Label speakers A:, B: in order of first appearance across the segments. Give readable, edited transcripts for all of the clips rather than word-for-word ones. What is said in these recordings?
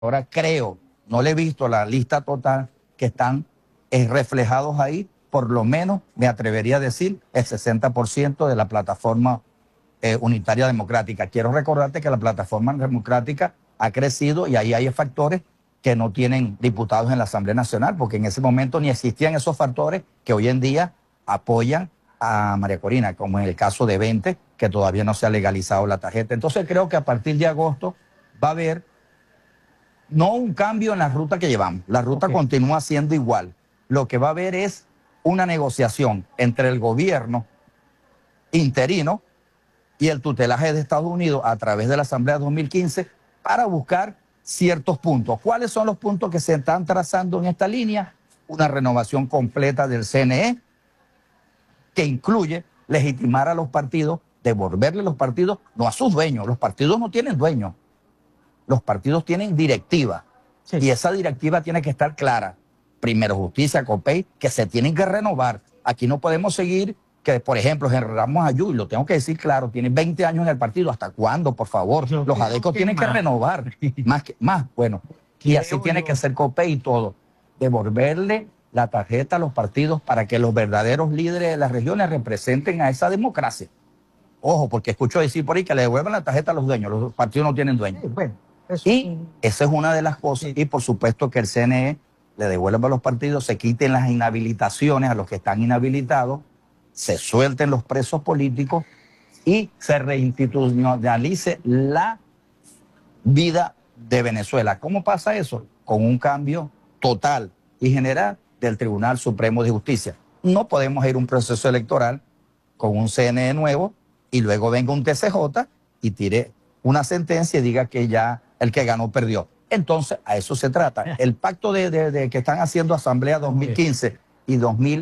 A: Ahora creo, no le he visto la lista total que están reflejados ahí, por lo menos me atrevería a decir el 60% de la plataforma unitaria democrática. Quiero recordarte que la plataforma democrática ha crecido y ahí hay factores que no tienen diputados en la Asamblea Nacional, porque en ese momento ni existían esos factores que hoy en día apoyan a María Corina, como en el caso de 20, que todavía no se ha legalizado la tarjeta. Entonces creo que a partir de agosto va a haber no un cambio en la ruta que llevamos, la ruta continúa siendo igual. Lo que va a haber es una negociación entre el gobierno interino y el tutelaje de Estados Unidos a través de la Asamblea 2015 para buscar ciertos puntos. ¿Cuáles son los puntos que se están trazando en esta línea? Una renovación completa del CNE, que incluye legitimar a los partidos, devolverle los partidos, no a sus dueños. Los partidos no tienen dueños. Los partidos tienen directiva. Sí. Y esa directiva tiene que estar clara. Primero Justicia, COPEI, que se tienen que renovar. Aquí no podemos seguir que, por ejemplo, Henry Ramos Ayú, y lo tengo que decir claro, tiene 20 años en el partido. ¿Hasta cuándo, por favor? Los adecos tienen que renovar. Más, bueno. Y así tiene que ser COPEI y todo. Devolverle la tarjeta a los partidos para que los verdaderos líderes de las regiones representen a esa democracia. Ojo, porque escucho decir por ahí que le devuelvan la tarjeta a los dueños. Los partidos no tienen dueños. Sí, bueno, y esa es una de las cosas. Sí. Y por supuesto que el CNE le devuelva a los partidos, se quiten las inhabilitaciones a los que están inhabilitados, se suelten los presos políticos y se reinstitucionalice la vida de Venezuela. ¿Cómo pasa eso? Con un cambio total y general del Tribunal Supremo de Justicia. No podemos ir a un proceso electoral con un CNE nuevo y luego venga un TCJ y tire una sentencia y diga que ya el que ganó perdió. Entonces, a eso se trata. El pacto de que están haciendo Asamblea 2015 y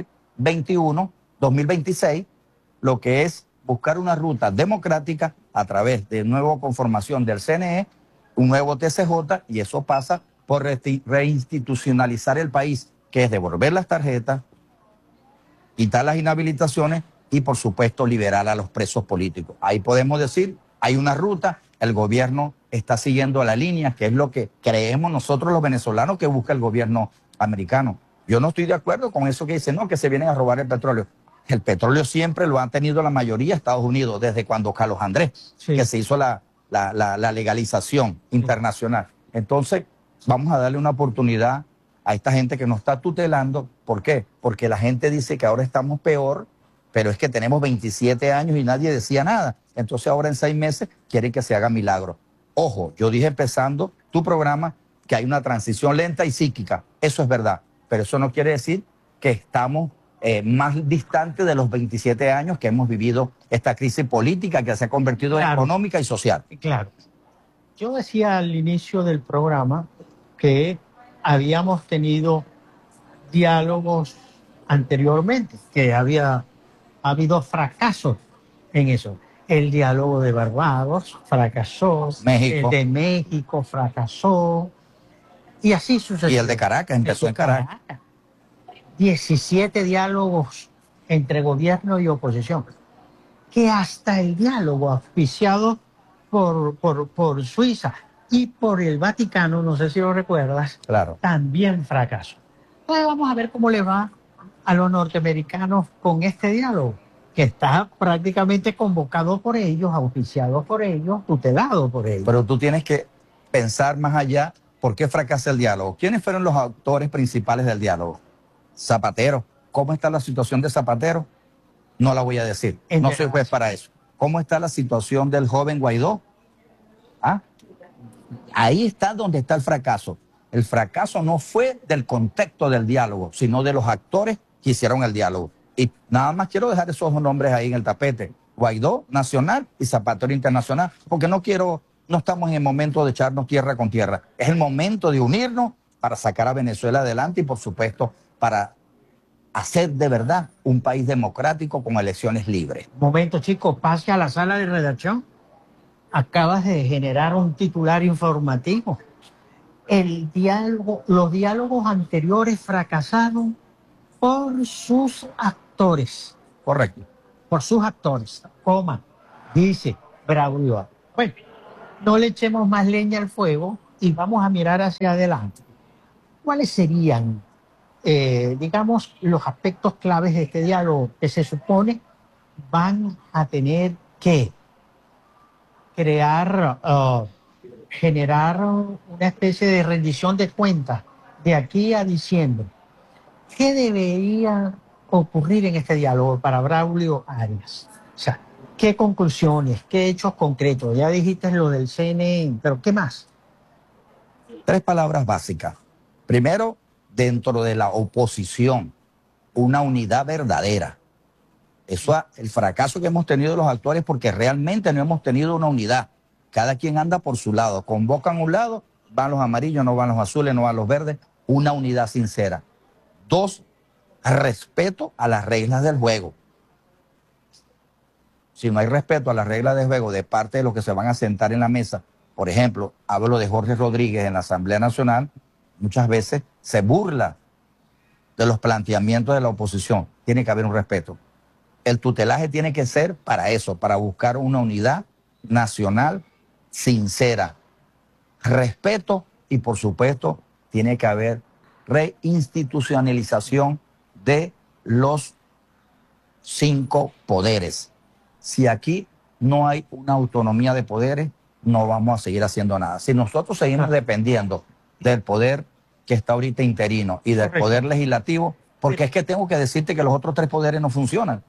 A: 2021, 2026, lo que es buscar una ruta democrática a través de nueva conformación del CNE, un nuevo TCJ, y eso pasa por reinstitucionalizar el país, que es devolver las tarjetas, quitar las inhabilitaciones y, por supuesto, liberar a los presos políticos. Ahí podemos decir, hay una ruta, el gobierno está siguiendo la línea, que es lo que creemos nosotros los venezolanos que busca el gobierno americano. Yo no estoy de acuerdo con eso que dicen, no, que se vienen a robar el petróleo. El petróleo siempre lo han tenido la mayoría de Estados Unidos, desde cuando Carlos Andrés, sí, que se hizo la legalización internacional. Entonces, vamos a darle una oportunidad a esta gente que nos está tutelando. ¿Por qué? Porque la gente dice que ahora estamos peor, pero es que tenemos 27 años y nadie decía nada. Entonces ahora en 6 meses quieren que se haga milagro. Ojo, yo dije empezando tu programa que hay una transición lenta y psíquica. Eso es verdad, pero eso no quiere decir que estamos más distantes de los 27 años que hemos vivido esta crisis política que se ha convertido en económica y social.
B: Claro. Yo decía al inicio del programa que habíamos tenido diálogos anteriormente, que había habido fracasos en eso. El diálogo de Barbados fracasó,
A: México.
B: El de México fracasó, y así sucedió.
A: Y el de Caracas, empezó en Caracas.
B: 17 diálogos entre gobierno y oposición, que hasta el diálogo auspiciado por Suiza y por el Vaticano, no sé si lo recuerdas,
A: claro,
B: también fracasó. Entonces vamos a ver cómo le va a los norteamericanos con este diálogo, que está prácticamente convocado por ellos, auspiciado por ellos, tutelado por ellos.
A: Pero tú tienes que pensar más allá, ¿por qué fracasa el diálogo? ¿Quiénes fueron los actores principales del diálogo? Zapatero. ¿Cómo está la situación de Zapatero? No la voy a decir, no soy juez para eso. ¿Cómo está la situación del joven Guaidó? ¿Ah? Ahí está donde está el fracaso. El fracaso no fue del contexto del diálogo, sino de los actores que hicieron el diálogo. Y nada más quiero dejar esos nombres ahí en el tapete. Guaidó, nacional, y Zapatero, internacional, porque no estamos en el momento de echarnos tierra con tierra. Es el momento de unirnos para sacar a Venezuela adelante y, por supuesto, para hacer de verdad un país democrático con elecciones libres.
B: Momento, chicos, pase a la sala de redacción. Acabas de generar un titular informativo. Los diálogos anteriores fracasaron por sus actores.
A: Correcto.
B: Por sus actores, dice Braulio. Bueno, no le echemos más leña al fuego, y vamos a mirar hacia adelante. ¿Cuáles serían, digamos, los aspectos claves de este diálogo que se supone van a tener que crear, generar una especie de rendición de cuentas de aquí a diciembre? ¿Qué debería ocurrir en este diálogo para Braulio Arias? O sea, ¿qué conclusiones, qué hechos concretos? Ya dijiste lo del CNE, pero ¿qué más?
A: Tres palabras básicas. Primero, dentro de la oposición, una unidad verdadera. Eso, el fracaso que hemos tenido los actores porque realmente no hemos tenido una unidad. Cada quien anda por su lado. Convocan a un lado, van los amarillos, no van los azules, no van los verdes. Una unidad sincera. Dos, respeto a las reglas del juego. Si no hay respeto a las reglas del juego de parte de los que se van a sentar en la mesa, por ejemplo, hablo de Jorge Rodríguez en la Asamblea Nacional, muchas veces se burla de los planteamientos de la oposición. Tiene que haber un respeto. El tutelaje tiene que ser para eso, para buscar una unidad nacional sincera, respeto y, por supuesto, tiene que haber reinstitucionalización de los 5 poderes. Si aquí no hay una autonomía de poderes, no vamos a seguir haciendo nada. Si nosotros seguimos dependiendo del poder que está ahorita interino y del poder legislativo, porque es que tengo que decirte que los otros 3 poderes no funcionan.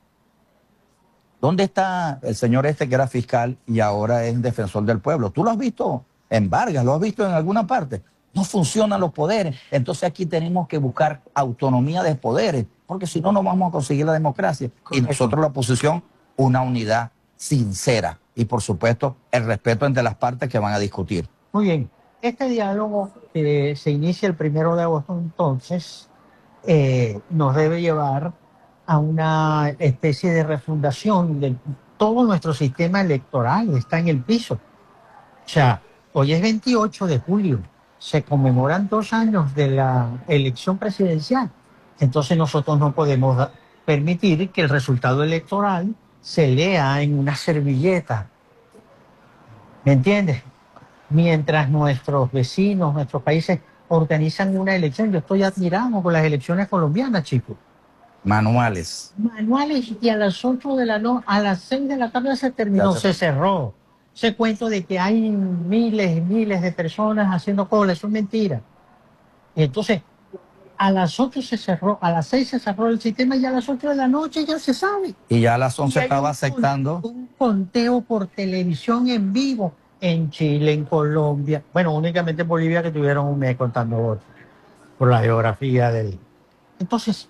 A: ¿Dónde está el señor este que era fiscal y ahora es defensor del pueblo? ¿Tú lo has visto en Vargas? ¿Lo has visto en alguna parte? No funcionan los poderes. Entonces aquí tenemos que buscar autonomía de poderes, porque si no, no vamos a conseguir la democracia. Y nosotros, la oposición, una unidad sincera. Y por supuesto, el respeto entre las partes que van a discutir.
B: Muy bien. Este diálogo que se inicia el 1 de agosto, entonces, nos debe llevar a una especie de refundación de todo nuestro sistema electoral, está en el piso. O sea, hoy es 28 de julio, se conmemoran 2 años de la elección presidencial. Entonces nosotros no podemos permitir que el resultado electoral se lea en una servilleta. ¿Me entiendes? Mientras nuestros vecinos, nuestros países organizan una elección, yo estoy admirado con las elecciones colombianas, chicos.
A: Manuales.
B: Manuales, y a las 8 de la noche, a las 6 de la tarde se terminó, se cerró. Ese cuento de que hay miles y miles de personas haciendo cola, eso es mentira. Y entonces, a las 8 se cerró, a las 6 se cerró el sistema y a las 8 de la noche ya se sabe.
A: Y ya a las 11
B: Y
A: estaba aceptando.
B: Un conteo por televisión en vivo en Chile, en Colombia. Bueno, únicamente en Bolivia, que tuvieron un mes contando votos por la geografía del... Entonces,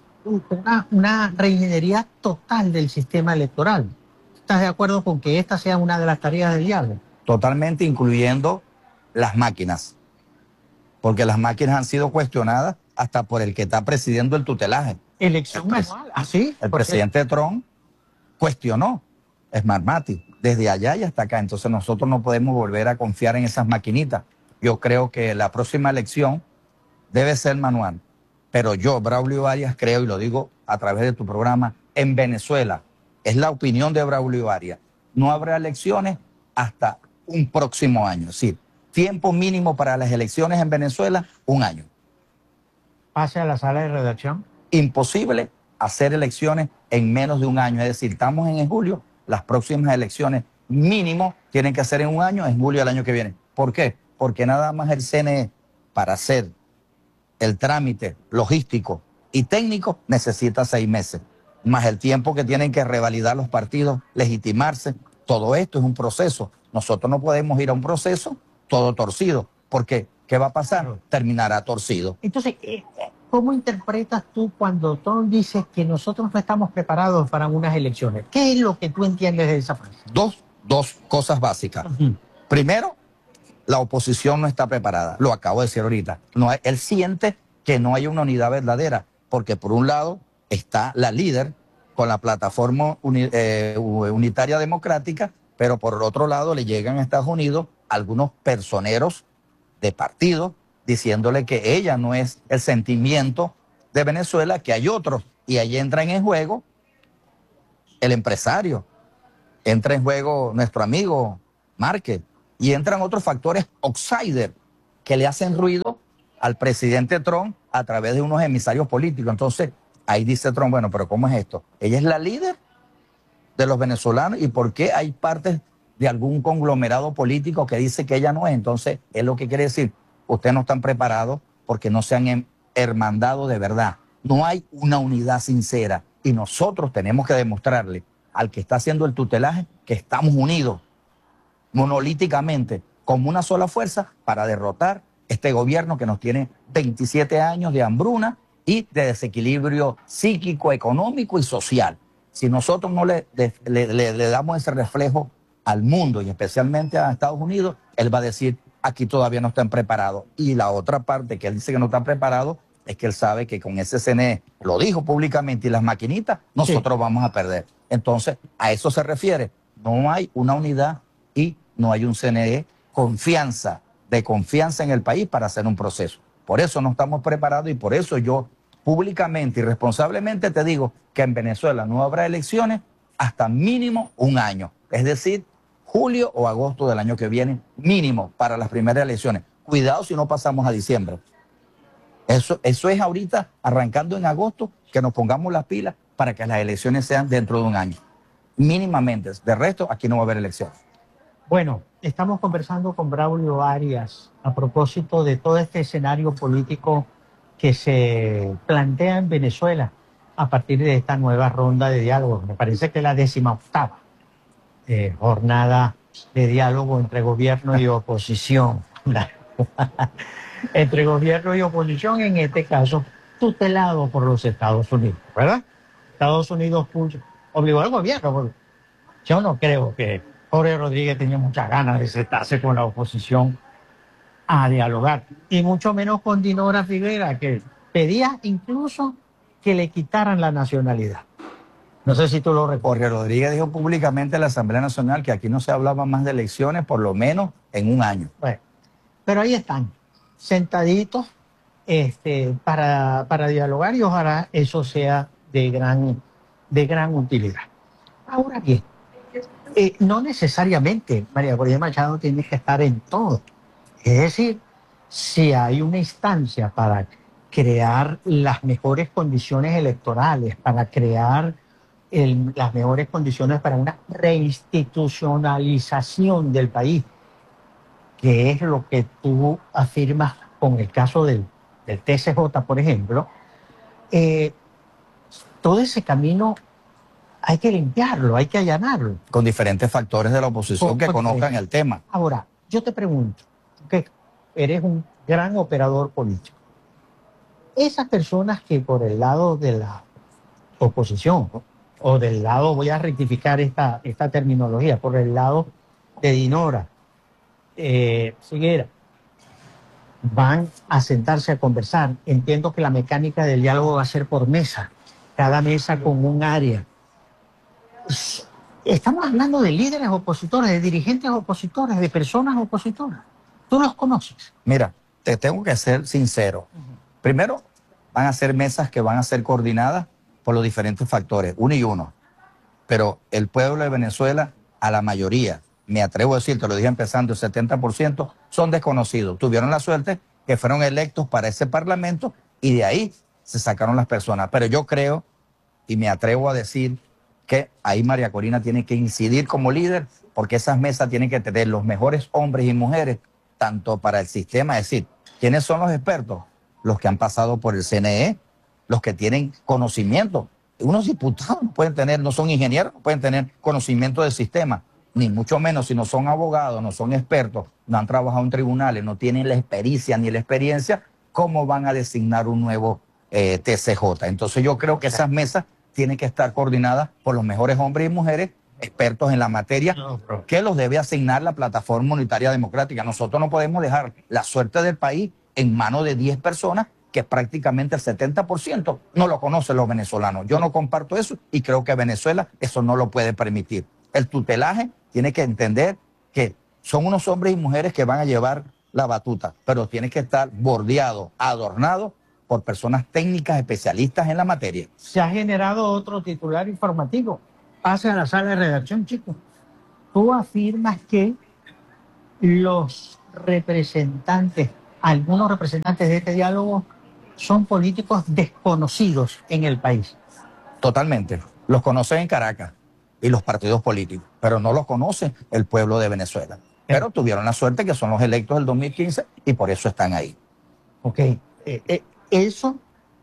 B: una reingeniería total del sistema electoral. ¿Estás de acuerdo con que esta sea una de las tareas del diálogo?
A: Totalmente, incluyendo las máquinas. Porque las máquinas han sido cuestionadas hasta por el que está presidiendo el tutelaje.
B: Elección manual, ¿así?
A: El presidente Trump cuestionó Smartmatic desde allá y hasta acá. Entonces nosotros no podemos volver a confiar en esas maquinitas. Yo creo que la próxima elección debe ser manual. Pero yo, Braulio Arias, creo, y lo digo a través de tu programa, en Venezuela, es la opinión de Braulio Arias, no habrá elecciones hasta un próximo año. Es decir, tiempo mínimo para las elecciones en Venezuela, 1 año.
B: Pase a la sala de redacción.
A: Imposible hacer elecciones en menos de 1 año. Es decir, estamos en julio, las próximas elecciones mínimo tienen que ser en 1 año, en julio del año que viene. ¿Por qué? Porque nada más el CNE, para hacer el trámite logístico y técnico, necesita 6 meses, más el tiempo que tienen que revalidar los partidos, legitimarse. Todo esto es un proceso. Nosotros no podemos ir a un proceso todo torcido, porque ¿qué va a pasar? Terminará torcido.
B: Entonces, ¿cómo interpretas tú cuando Trump dice que nosotros no estamos preparados para unas elecciones? ¿Qué es lo que tú entiendes de esa frase?
A: Dos cosas básicas. Primero, la oposición no está preparada. Lo acabo de decir ahorita. No, él siente que no hay una unidad verdadera, porque por un lado está la líder con la plataforma unitaria democrática, pero por el otro lado le llegan a Estados Unidos algunos personeros de partido diciéndole que ella no es el sentimiento de Venezuela, que hay otros. Y ahí entran en juego el empresario, entra en juego nuestro amigo Márquez, y entran otros factores outsider que le hacen ruido al presidente Trump a través de unos emisarios políticos. Entonces, ahí dice Trump, bueno, pero ¿cómo es esto? Ella es la líder de los venezolanos y ¿por qué hay partes de algún conglomerado político que dice que ella no es? Entonces, es lo que quiere decir, ustedes no están preparados porque no se han hermandado de verdad. No hay una unidad sincera y nosotros tenemos que demostrarle al que está haciendo el tutelaje que estamos unidos monolíticamente como una sola fuerza para derrotar este gobierno que nos tiene 27 años de hambruna y de desequilibrio psíquico, económico y social. Si nosotros no le damos ese reflejo al mundo y especialmente a Estados Unidos, él va a decir, aquí todavía no están preparados. Y la otra parte que él dice que no están preparados es que él sabe que con ese CNE, lo dijo públicamente, y las maquinitas, nosotros vamos a perder. Entonces, a eso se refiere. No hay una unidad y no hay un CNE de confianza en el país para hacer un proceso. Por eso no estamos preparados y por eso yo públicamente y responsablemente te digo que en Venezuela no habrá elecciones hasta mínimo un año. Es decir, julio o agosto del año que viene, mínimo para las primeras elecciones. Cuidado si no pasamos a diciembre. Eso es ahorita, arrancando en agosto, que nos pongamos las pilas para que las elecciones sean dentro de un año. Mínimamente. De resto, aquí no va a haber elecciones.
B: Bueno, estamos conversando con Braulio Arias a propósito de todo este escenario político que se plantea en Venezuela a partir de esta nueva ronda de diálogo. Me parece que es la 18ª jornada de diálogo entre gobierno y oposición. Entre gobierno y oposición, en este caso, tutelado por los Estados Unidos, ¿verdad? Estados Unidos obligó al gobierno, porque yo no creo que Jorge Rodríguez tenía muchas ganas de sentarse con la oposición a dialogar, y mucho menos con Dinora Figuera, que pedía incluso que le quitaran la nacionalidad. No sé si tú lo recuerdas.
A: Jorge Rodríguez dijo públicamente en la Asamblea Nacional que aquí no se hablaba más de elecciones por lo menos en un año.
B: Bueno, pero ahí están, sentaditos para dialogar, y ojalá eso sea de gran utilidad. Ahora bien, no necesariamente María Corina Machado tiene que estar en todo. Es decir, si hay una instancia para crear las mejores condiciones electorales, para crear las mejores condiciones para una reinstitucionalización del país, que es lo que tú afirmas con el caso del TCJ, por ejemplo, todo ese camino hay que limpiarlo, hay que allanarlo.
A: Con diferentes factores de la oposición que conozcan el tema.
B: Ahora, yo te pregunto, que eres un gran operador político, esas personas que por el lado de la oposición, o del lado, voy a rectificar esta terminología, por el lado de Dinora Figuera, van a sentarse a conversar. Entiendo que la mecánica del diálogo va a ser por mesa, cada mesa con un área. Estamos hablando de líderes opositores, de dirigentes opositores, de personas opositoras. ¿Tú los conoces?
A: Mira, te tengo que ser sincero. Primero, van a ser mesas que van a ser coordinadas por los diferentes factores, uno y uno. Pero el pueblo de Venezuela, a la mayoría, me atrevo a decir, te lo dije empezando, el 70% son desconocidos. Tuvieron la suerte que fueron electos para ese parlamento y de ahí se sacaron las personas. Pero yo creo, y me atrevo a decir, que ahí María Corina tiene que incidir como líder, porque esas mesas tienen que tener los mejores hombres y mujeres, tanto para el sistema, es decir, ¿quiénes son los expertos? Los que han pasado por el CNE, los que tienen conocimiento. Unos diputados no pueden tener, no son ingenieros, no pueden tener conocimiento del sistema, ni mucho menos si no son abogados, no son expertos, no han trabajado en tribunales, no tienen la experiencia ni la experiencia, ¿cómo van a designar un nuevo TCJ? Entonces yo creo que esas mesas tienen que estar coordinadas por los mejores hombres y mujeres expertos en la materia que los debe asignar la Plataforma Unitaria Democrática. Nosotros no podemos dejar la suerte del país en manos de 10 personas que prácticamente el 70% no lo conocen los venezolanos. Yo no comparto eso y creo que Venezuela eso no lo puede permitir. El tutelaje tiene que entender que son unos hombres y mujeres que van a llevar la batuta, pero tiene que estar bordeado, adornado por personas técnicas especialistas en la materia.
B: Se ha generado otro titular informativo. Pase a la sala de redacción, chicos. Tú afirmas que los representantes algunos representantes de este diálogo son políticos desconocidos en el país.
A: Totalmente. Los conocen en Caracas y los partidos políticos, pero no los conoce el pueblo de Venezuela. Pero tuvieron la suerte que son los electos del 2015 y por eso están ahí.
B: Ok. Eso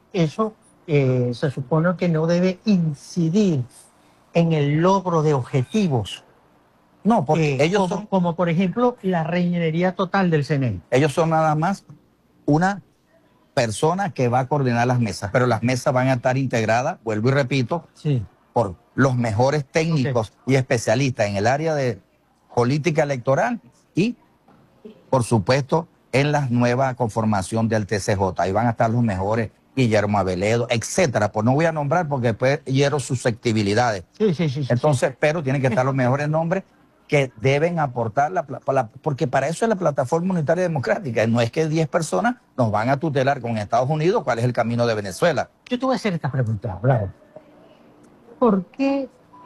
B: se supone que no debe incidir en el logro de objetivos.
A: No, porque ellos son...
B: Como por ejemplo la reingeniería total del CNE.
A: Ellos son nada más una persona que va a coordinar las mesas, pero las mesas van a estar integradas, vuelvo y repito,
B: sí,
A: por los mejores técnicos y especialistas en el área de política electoral y, por supuesto, en la nueva conformación del TCJ. Ahí van a estar los mejores, Guillermo Aveledo, etcétera. Pues no voy a nombrar porque después hiero susceptibilidades.
B: Sí.
A: Entonces, pero tienen que estar los mejores nombres que deben aportar, porque para eso es la plataforma unitaria democrática. No es que 10 personas nos van a tutelar con Estados Unidos cuál es el camino de Venezuela.
B: Yo te voy a hacer esta pregunta, Bravo. ¿Por qué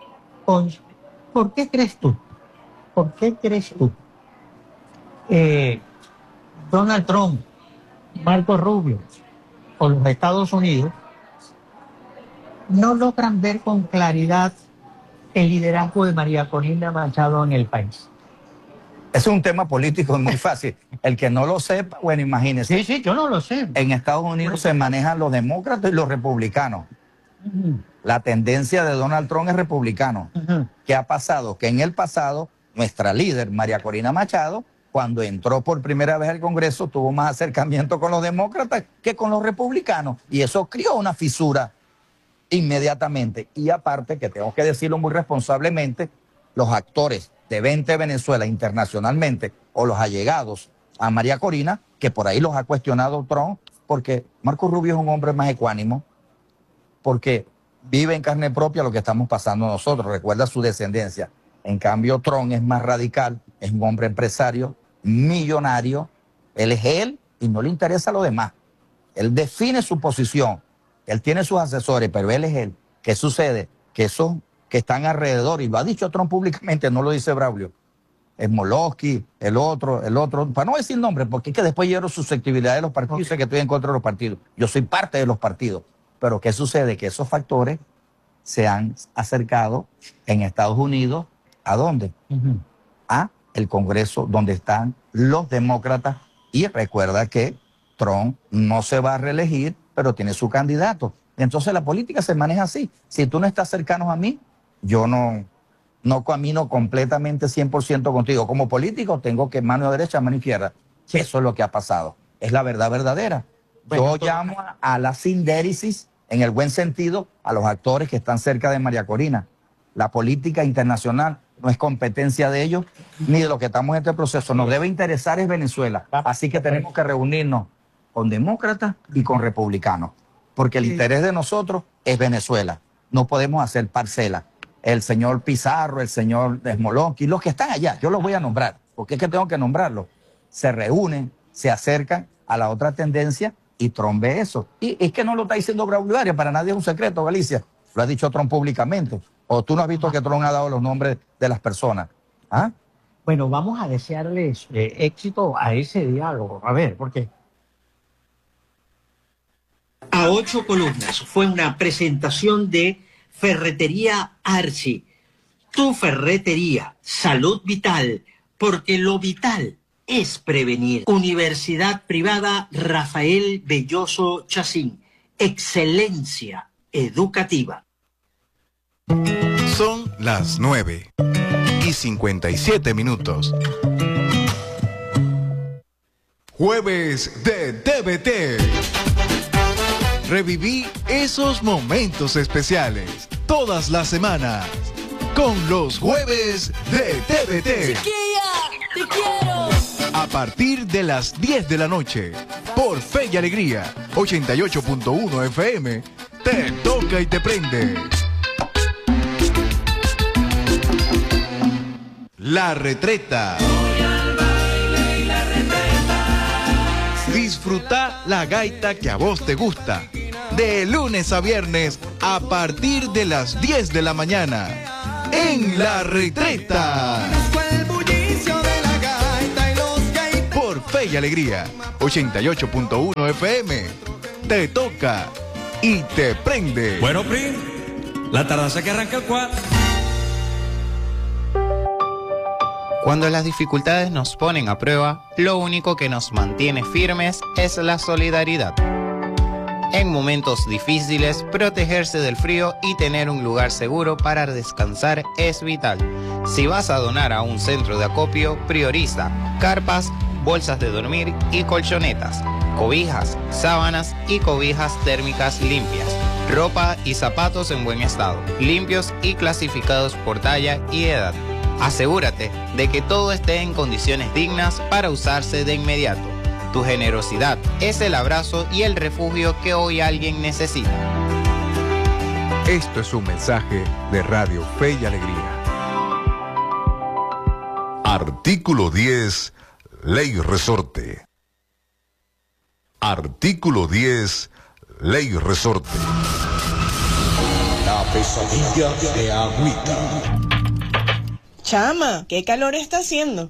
B: crees tú? ¿Por qué crees tú? Donald Trump, Marco Rubio o los Estados Unidos no logran ver con claridad el liderazgo de María Corina Machado en el país.
A: Ese es un tema político muy fácil. El que no lo sepa, bueno, imagínese.
B: Sí, yo no lo sé.
A: En Estados Unidos se manejan los demócratas y los republicanos. La tendencia de Donald Trump es republicano. ¿Qué ha pasado? Que en el pasado, nuestra líder, María Corina Machado, cuando entró por primera vez al Congreso, tuvo más acercamiento con los demócratas que con los republicanos. Y eso creó una fisura inmediatamente. Y aparte, que tengo que decirlo muy responsablemente, los actores de 20 Venezuela internacionalmente o los allegados a María Corina, que por ahí los ha cuestionado Trump, porque Marco Rubio es un hombre más ecuánimo, porque vive en carne propia lo que estamos pasando nosotros, recuerda su descendencia. En cambio, Trump es más radical, es un hombre empresario, millonario, él es él y no le interesa lo demás. Él define su posición, él tiene sus asesores, pero él es él. ¿Qué sucede? Que esos que están alrededor, y lo ha dicho Trump públicamente, no lo dice Braulio, Smolowski, el otro, para no decir nombre, porque es que después llevo susceptibilidad de los partidos, y sé que estoy en contra de los partidos. Yo soy parte de los partidos. Pero ¿qué sucede? Que esos factores se han acercado en Estados Unidos, ¿a dónde? A el Congreso, donde están los demócratas, y recuerda que Trump no se va a reelegir, pero tiene su candidato. Entonces la política se maneja así. Si tú no estás cercano a mí, yo no camino completamente 100% contigo. Como político tengo que mano derecha, mano izquierda. Sí. Eso es lo que ha pasado. Es la verdad verdadera. Bueno, yo llamo a la sindéresis, en el buen sentido, a los actores que están cerca de María Corina. La política internacional no es competencia de ellos, ni de los que estamos en este proceso. Nos debe interesar es Venezuela. Así que tenemos que reunirnos con demócratas y con republicanos. Porque el interés de nosotros es Venezuela. No podemos hacer parcela. El señor Pizarro, el señor Smolowski, los que están allá, yo los voy a nombrar, porque es que tengo que nombrarlos. Se reúnen, se acercan a la otra tendencia y Trump ve eso. Y es que no lo está diciendo Braulio Arias, para nadie es un secreto, Galicia. Lo ha dicho Trump públicamente. ¿O tú no has visto que Trump ha dado los nombres de las personas? ¿Ah?
B: Bueno, vamos a desearles éxito a ese diálogo. A ver, ¿por qué? A 8 columnas fue una presentación de Ferretería Arci. Tu ferretería, salud vital, porque lo vital es prevenir. Universidad Privada Rafael Belloso Chacín. Excelencia educativa.
C: Son las 9:57. Jueves de TVT. Reviví esos momentos especiales todas las semanas con los Jueves de TVT.
D: Chiquilla, te quiero.
C: A partir de las 10 de la noche, por Fe y Alegría, 88.1 FM, te toca y te prende. La Retreta. Disfruta la gaita que a vos te gusta. De lunes a viernes a partir de las 10 de la mañana. En La Retreta. Por Fe y Alegría, 88.1 FM. Te toca y te prende.
E: Bueno, Pri, la tardanza que arranca el 4.
F: Cuando las dificultades nos ponen a prueba, lo único que nos mantiene firmes es la solidaridad. En momentos difíciles, protegerse del frío y tener un lugar seguro para descansar es vital. Si vas a donar a un centro de acopio, prioriza carpas, bolsas de dormir y colchonetas, cobijas, sábanas y cobijas térmicas limpias, ropa y zapatos en buen estado, limpios y clasificados por talla y edad. Asegúrate de que todo esté en condiciones dignas para usarse de inmediato. Tu generosidad es el abrazo y el refugio que hoy alguien necesita.
C: Esto es un mensaje de Radio Fe y Alegría.
G: Artículo 10, Ley Resorte. Artículo 10, Ley Resorte.
H: La pesadilla de Agüita.
I: Chama, ¿qué calor está haciendo?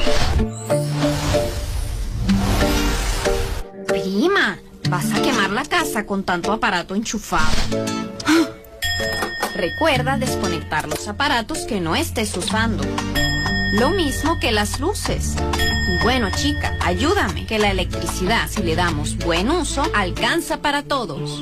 J: Prima, vas a quemar la casa con tanto aparato enchufado. Recuerda desconectar los aparatos que no estés usando. Lo mismo que las luces. Y bueno, chica, ayúdame, que la electricidad, si le damos buen uso, alcanza para todos.